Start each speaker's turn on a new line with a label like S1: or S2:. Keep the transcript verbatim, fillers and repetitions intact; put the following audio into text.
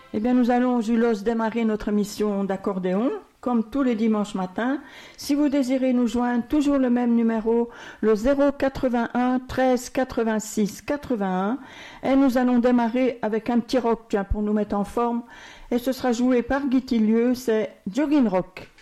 S1: Eh bien, nous allons, Julos, démarrer notre mission d'accordéon, comme tous les dimanches matins. Si vous désirez nous joindre, toujours le même numéro, le zéro quatre-vingt-un treize quatre-vingt-six quatre-vingt-un. Et nous allons démarrer avec un petit rock, tiens, pour nous mettre en forme. Et ce sera joué par Guy Tillieu, c'est Jogging Rock.